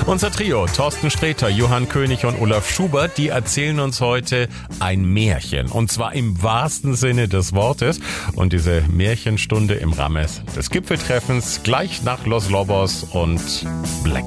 Unser Trio, Thorsten Sträter, Johann König und Olaf Schubert, die erzählen uns heute ein Märchen. Und zwar im wahrsten Sinne des Wortes. Und diese Märchenstunde im Rahmen des Gipfeltreffens gleich nach Los Lobos und Black